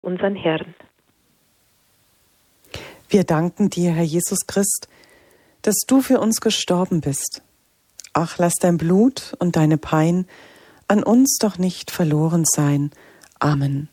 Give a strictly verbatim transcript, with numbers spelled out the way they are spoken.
unseren Herrn. Wir danken dir, Herr Jesus Christ, dass du für uns gestorben bist. Ach, lass dein Blut und deine Pein an uns doch nicht verloren sein. Amen.